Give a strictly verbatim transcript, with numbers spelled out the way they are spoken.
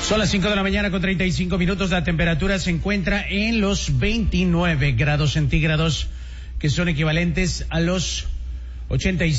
Son las cinco de la mañana con treinta y cinco minutos. La temperatura se encuentra en los veintinueve grados centígrados, que son equivalentes a los ochenta y